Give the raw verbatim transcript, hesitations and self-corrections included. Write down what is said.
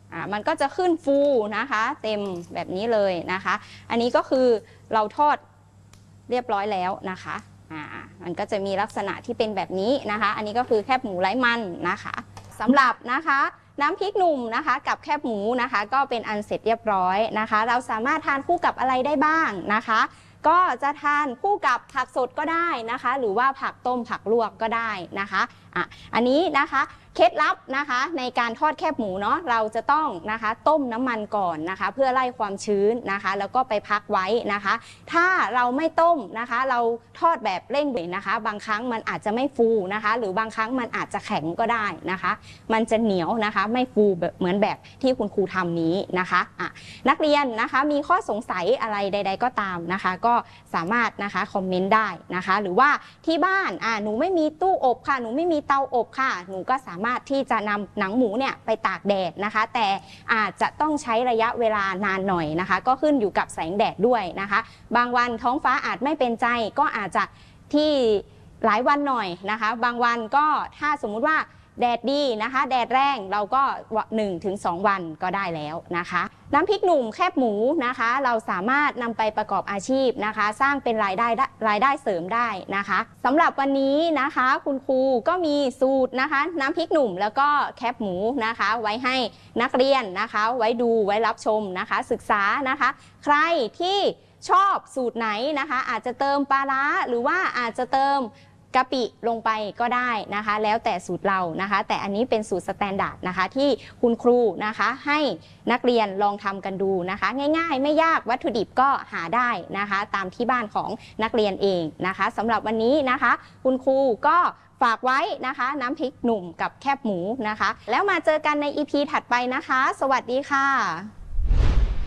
อ่ามันก็จะขึ้นฟูนะคะเต็มแบบนี้เลยนะคะอันนี้ก็คือเราทอดเรียบร้อยแล้วนะคะอ่ามันก็จะมีลักษณะที่เป็นแบบนี้นะคะอันนี้ก็คือแคบหมูไร้มันนะคะสำหรับนะคะน้ำพริกหนุ่มนะคะกับแคบหมูนะคะก็เป็นอันเสร็จเรียบร้อยนะคะเราสามารถทานคู่กับอะไรได้บ้างนะคะก็จะทานคู่กับผักสดก็ได้นะคะหรือว่าผักต้มผักลวกก็ได้นะคะอ่ะอันนี้นะคะเคล็ดลับนะคะในการทอดแคบหมูเนาะเราจะต้องนะคะต้มน้ำมันก่อนนะคะเพื่อไล่ความชื้นนะคะแล้วก็ไปพักไว้นะคะถ้าเราไม่ต้มนะคะเราทอดแบบเร่งด่วนนะคะบางครั้งมันอาจจะไม่ฟูนะคะหรือบางครั้งมันอาจจะแข็งก็ได้นะคะมันจะเหนียวนะคะไม่ฟูแบบเหมือนแบบที่คุณครูทำนี้นะคะอ่ะนักเรียนนะคะมีข้อสงสัยอะไรใดๆก็ตามนะคะก็สามารถนะคะคอมเมนต์ได้นะคะหรือว่าที่บ้านอ่ะหนูไม่มีตู้อบค่ะหนูไม่มีเตาอบค่ะหนูก็สามารถที่จะนำหนังหมูเนี่ยไปตากแดดนะคะแต่อาจจะต้องใช้ระยะเวลานานหน่อยนะคะก็ขึ้นอยู่กับแสงแดดด้วยนะคะบางวันท้องฟ้าอาจไม่เป็นใจก็อาจจะที่หลายวันหน่อยนะคะบางวันก็ถ้าสมมุติว่าแดดดีนะคะแดดแรงเราก็ หนึ่งถึงสอง วันก็ได้แล้วนะคะน้ำพริกหนุ่มแคบหมูนะคะเราสามารถนำไปประกอบอาชีพนะคะสร้างเป็นรายได้รายได้เสริมได้นะคะสำหรับวันนี้นะคะคุณครูก็มีสูตรนะคะน้ำพริกหนุ่มแล้วก็แคบหมูนะคะไว้ให้นักเรียนนะคะไว้ดูไว้รับชมนะคะศึกษานะคะใครที่ชอบสูตรไหนนะคะอาจจะเติมปลาร้าหรือว่าอาจจะเติมกะปิลงไปก็ได้นะคะแล้วแต่สูตรเรานะคะแต่อันนี้เป็นสูตรสแตนดาร์ดนะคะที่คุณครูนะคะให้นักเรียนลองทำกันดูนะคะง่ายๆไม่ยากวัตถุดิบก็หาได้นะคะตามที่บ้านของนักเรียนเองนะคะสำหรับวันนี้นะคะคุณครูก็ฝากไว้นะคะน้ำพริกหนุ่มกับแคบหมูนะคะแล้วมาเจอกันใน อี พี ถัดไปนะคะสวัสดีค่ะ